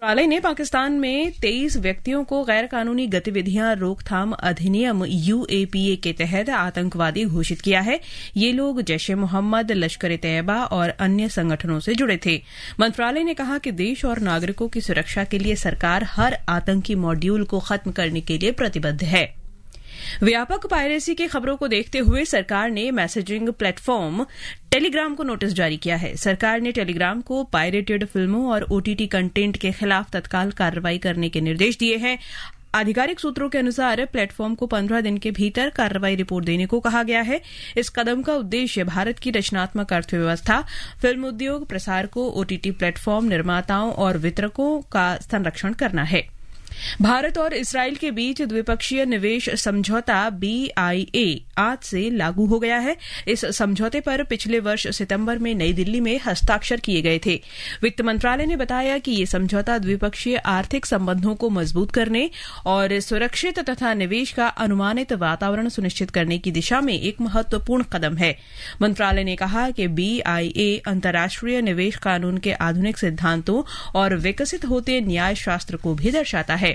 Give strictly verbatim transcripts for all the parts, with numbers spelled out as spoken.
मंत्रालय ने पाकिस्तान में तेईस व्यक्तियों को गैर कानूनी गतिविधियां रोकथाम अधिनियम यूएपीए के तहत आतंकवादी घोषित किया है। ये लोग जैश ए मोहम्मद, लश्कर ए तैयबा और अन्य संगठनों से जुड़े थे। मंत्रालय ने कहा कि देश और नागरिकों की सुरक्षा के लिए सरकार हर आतंकी मॉड्यूल को खत्म करने के लिए प्रतिबद्ध है। व्यापक पायरेसी की खबरों को देखते हुए सरकार ने मैसेजिंग प्लेटफॉर्म टेलीग्राम को नोटिस जारी किया है। सरकार ने टेलीग्राम को पायरेटेड फिल्मों और ओटीटी कंटेंट के खिलाफ तत्काल कार्रवाई करने के निर्देश दिए हैं। आधिकारिक सूत्रों के अनुसार प्लेटफॉर्म को पंद्रह दिन के भीतर कार्रवाई रिपोर्ट देने को कहा गया है। इस कदम का उद्देश्य भारत की रचनात्मक अर्थव्यवस्था, फिल्म उद्योग, प्रसारकों, ओटीटी प्लेटफॉर्म निर्माताओं और वितरकों का संरक्षण करना है। भारत और इसराइल के बीच द्विपक्षीय निवेश समझौता बीआईए आज से लागू हो गया है। इस समझौते पर पिछले वर्ष सितंबर में नई दिल्ली में हस्ताक्षर किए गए थे। वित्त मंत्रालय ने बताया कि ये समझौता द्विपक्षीय आर्थिक संबंधों को मजबूत करने और सुरक्षित तथा निवेश का अनुमानित वातावरण सुनिश्चित करने की दिशा में एक महत्वपूर्ण कदम है। मंत्रालय ने कहा कि बीआईए अंतर्राष्ट्रीय निवेश कानून के आधुनिक सिद्धांतों और विकसित होते न्याय शास्त्र को भी दर्शाता है।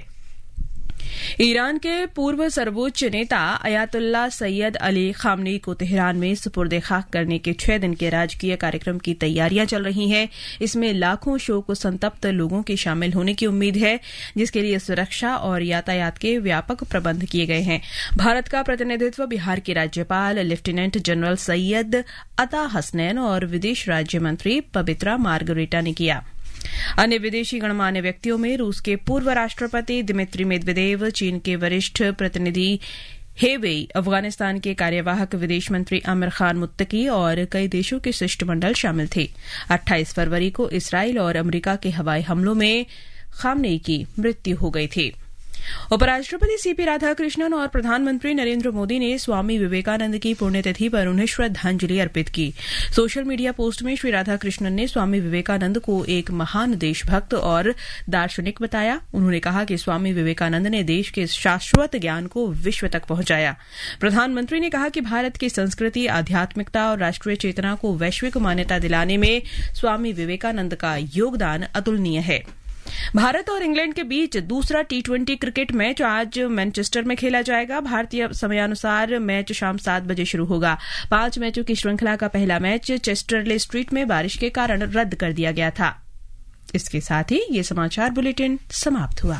ईरान के पूर्व सर्वोच्च नेता अयातुल्ला सैयद अली खामनेई को तेहरान में सुपुर्द खाक करने के छह दिन के राजकीय कार्यक्रम की तैयारियां चल रही हैं। इसमें लाखों शोक संतप्त लोगों के शामिल होने की उम्मीद है, जिसके लिए सुरक्षा और यातायात के व्यापक प्रबंध किए गए हैं। भारत का प्रतिनिधित्व बिहार के राज्यपाल लेफ्टिनेंट जनरल सैयद अता हसनैन और विदेश राज्य मंत्री पवित्रा मार्गरेटा ने किया। अन्य विदेशी गणमान्य व्यक्तियों में रूस के पूर्व राष्ट्रपति दिमित्री मेदवेदेव, चीन के वरिष्ठ प्रतिनिधि हे वेई, अफगानिस्तान के कार्यवाहक विदेश मंत्री आमिर खान मुत्तकी और कई देशों के शिष्टमंडल शामिल थे। अट्ठाईस फरवरी को इसराइल और अमेरिका के हवाई हमलों में खामनेई की मृत्यु हो गई थी। उपराष्ट्रपति सीपी राधाकृष्णन और प्रधानमंत्री नरेंद्र मोदी ने स्वामी विवेकानंद की पुण्यतिथि पर उन्हें श्रद्धांजलि अर्पित की। सोशल मीडिया पोस्ट में श्री राधाकृष्णन ने स्वामी विवेकानंद को एक महान देशभक्त और दार्शनिक बताया। उन्होंने कहा कि स्वामी विवेकानंद ने देश के शाश्वत ज्ञान को विश्व तक पहुंचाया। प्रधानमंत्री ने कहा कि भारत की संस्कृति, आध्यात्मिकता और राष्ट्रीय चेतना को वैश्विक मान्यता दिलाने में स्वामी विवेकानंद का योगदान अतुलनीय है। भारत और इंग्लैंड के बीच दूसरा टी ट्वेंटी क्रिकेट मैच आज मैनचेस्टर में खेला जाएगा। भारतीय समयानुसार मैच शाम सात बजे शुरू होगा। पांच मैचों की श्रृंखला का पहला मैच चेस्टरले स्ट्रीट में बारिश के कारण रद्द कर दिया गया था। इसके साथ ही ये समाचार बुलेटिन समाप्त हुआ।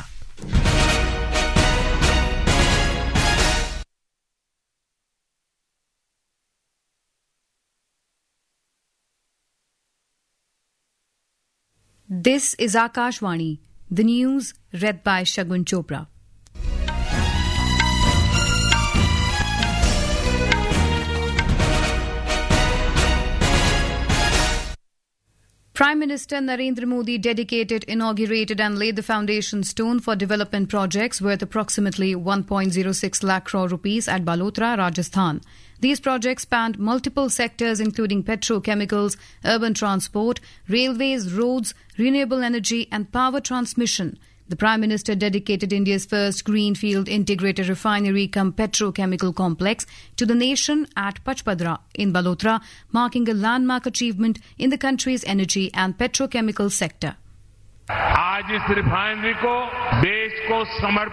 This is Akashvani, the news read by Shagun Chopra. Prime Minister Narendra Modi dedicated, inaugurated and laid the foundation stone for development projects worth approximately one point zero six lakh crore rupees at Balotra, Rajasthan. These projects spanned multiple sectors including petrochemicals, urban transport, railways, roads, renewable energy and power transmission. The Prime Minister dedicated India's first greenfield integrated refinery cum petrochemical complex to the nation at Pachpadra in Balotra, marking a landmark achievement in the country's energy and petrochemical sector. आज इस refinery को देश को समर्पित